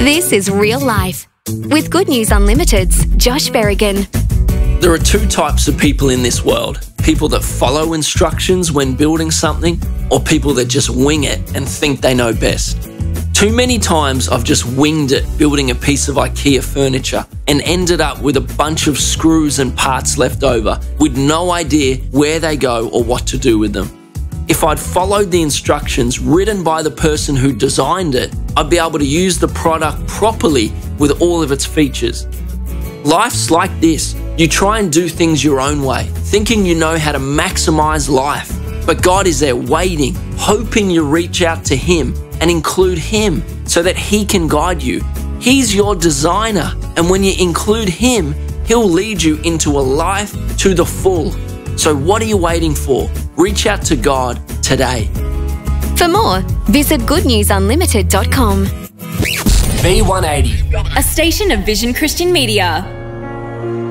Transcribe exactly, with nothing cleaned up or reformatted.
This is Real Life with Good News Unlimited's Josh Berrigan. There are two types of people in this world. People that follow instructions when building something, or people that just wing it and think they know best. Too many times I've just winged it building a piece of IKEA furniture and ended up with a bunch of screws and parts left over with no idea where they go or what to do with them. If I'd followed the instructions written by the person who designed it, I'd be able to use the product properly with all of its features. Life's like this. You try and do things your own way, thinking you know how to maximize life. But God is there waiting, hoping you reach out to Him and include Him so that He can guide you. He's your designer, and when you include Him, He'll lead you into a life to the full. So what are you waiting for? Reach out to God today. For more, visit good news unlimited dot com. V one eighty, a station of Vision Christian Media.